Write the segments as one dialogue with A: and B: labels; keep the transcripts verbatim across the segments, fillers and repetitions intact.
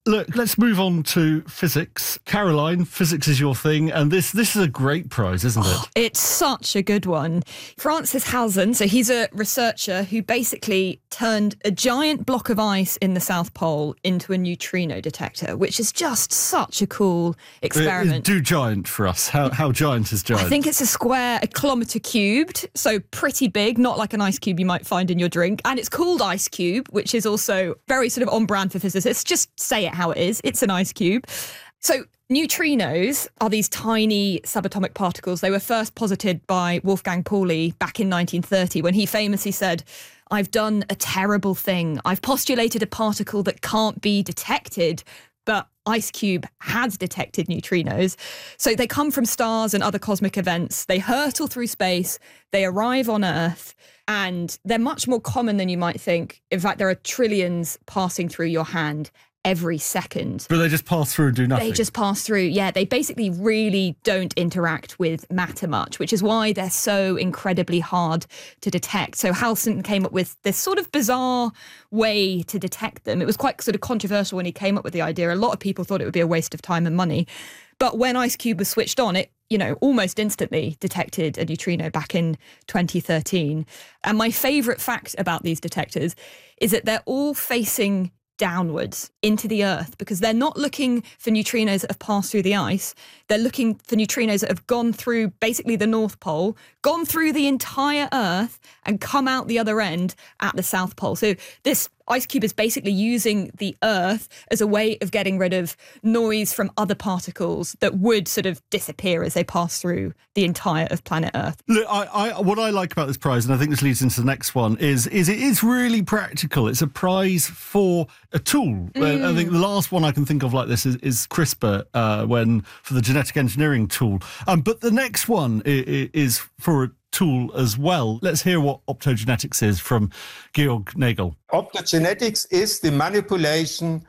A: Look, let's move on to physics. Caroline, physics is your thing, and this this is a great prize, isn't it?
B: Oh, it's such a good one. Francis Halzen, so he's a researcher who basically turned a giant block of ice in the South Pole into a neutrino detector, which is just such a cool experiment.
A: Uh, do giant for us. How how giant is giant?
B: I think it's a square, a kilometre cubed, so pretty big, not like an ice cube you might find in your drink. And it's called Ice Cube, which is also very sort of on brand for physicists. Just say it how it is. It's an ice cube. So neutrinos are these tiny subatomic particles. They were first posited by Wolfgang Pauli back in nineteen thirty when he famously said, "I've done a terrible thing. I've postulated a particle that can't be detected." But IceCube has detected neutrinos. So they come from stars and other cosmic events. They hurtle through space. They arrive on Earth. And they're much more common than you might think. In fact, there are trillions passing through your hand every second.
A: But they just pass through and do nothing?
B: They just pass through, yeah. They basically really don't interact with matter much, which is why they're so incredibly hard to detect. So Halzen came up with this sort of bizarre way to detect them. It was quite sort of controversial when he came up with the idea. A lot of people thought it would be a waste of time and money. But when IceCube was switched on, it, you know, almost instantly detected a neutrino back in twenty thirteen. And my favourite fact about these detectors is that they're all facing downwards into the Earth because they're not looking for neutrinos that have passed through the ice. They're looking for neutrinos that have gone through basically the North Pole, gone through the entire Earth and come out the other end at the South Pole. So this IceCube is basically using the Earth as a way of getting rid of noise from other particles that would sort of disappear as they pass through the entire of planet Earth.
A: Look, I, I, what I like about this prize, and I think this leads into the next one, is is it is really practical. It's a prize for a tool. Mm. I think the last one I can think of like this is, is CRISPR, uh, when for the genetic engineering tool. Um, but the next one is, is for a tool as well. Let's hear what optogenetics is from Georg Nagel.
C: Optogenetics is the manipulation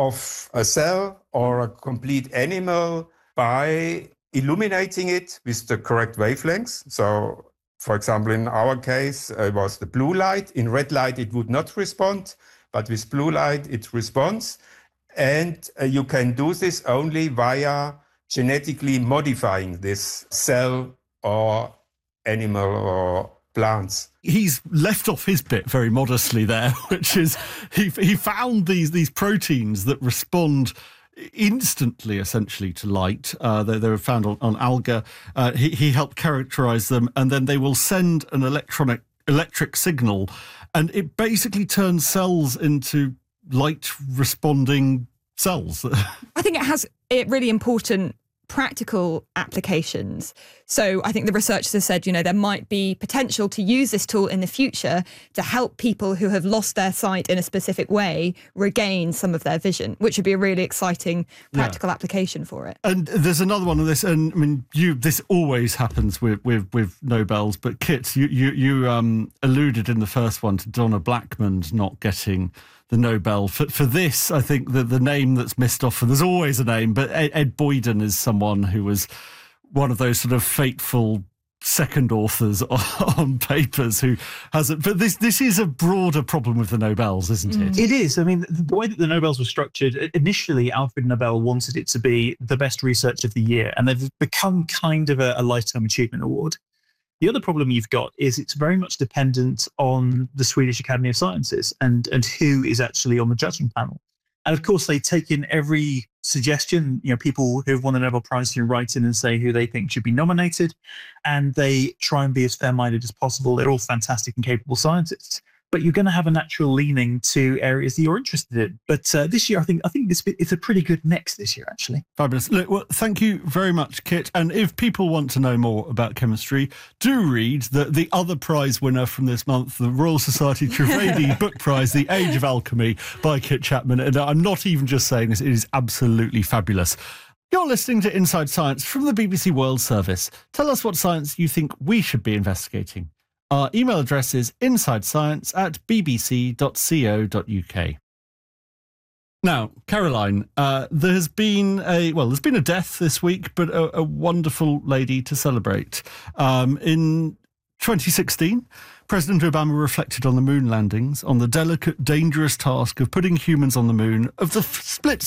C: of a cell or a complete animal by illuminating it with the correct wavelengths. So, for example, in our case, it was the blue light. In red light, it would not respond, but with blue light, it responds. And uh, you can do this only via genetically modifying this cell or animal or plants.
A: He's left off his bit very modestly there, which is he he found these these proteins that respond instantly, essentially, to light. Uh, they, they were found on, on alga. Uh, he, he helped characterize them, and then they will send an electronic electric signal, and it basically turns cells into light-responding cells.
B: I think it has it really important practical applications. So I think the researchers have said, you know, there might be potential to use this tool in the future to help people who have lost their sight in a specific way regain some of their vision, which would be a really exciting practical yeah. application for it.
A: And there's another one of this, and I mean, you this always happens with with, with Nobels, but Kit, you you, you um, alluded in the first one to Donna Blackman not getting the Nobel. For for this, I think the, the name that's missed off, and there's always a name, but Ed, Ed Boyden is someone who was one of those sort of fateful second authors on, on papers who hasn't. But this this is a broader problem with the Nobels, isn't it?
D: Mm. It is. I mean, the way that the Nobels were structured, initially Alfred Nobel wanted it to be the best research of the year, and they've become kind of a, a lifetime achievement award. The other problem you've got is it's very much dependent on the Swedish Academy of Sciences and, and who is actually on the judging panel. And of course, they take in every suggestion. You know, people who've won the Nobel Prize who write in and say who they think should be nominated, and they try and be as fair-minded as possible. They're all fantastic and capable scientists. But you're going to have a natural leaning to areas that you're interested in. But uh, this year, I think I think this it's a pretty good mix this year, actually.
A: Fabulous. Look, well, thank you very much, Kit. And if people want to know more about chemistry, do read the, the other prize winner from this month, the Royal Society Trivedi Book Prize, The Age of Alchemy by Kit Chapman. And I'm not even just saying this, it is absolutely fabulous. You're listening to Inside Science from the B B C World Service. Tell us what science you think we should be investigating. Our email address is insidescience at bbc dot co dot uk. Now, Caroline, uh, there has been a, well, there's been a death this week, but a, a wonderful lady to celebrate. Um, in twenty sixteen, President Obama reflected on the moon landings, on the delicate, dangerous task of putting humans on the moon, of the split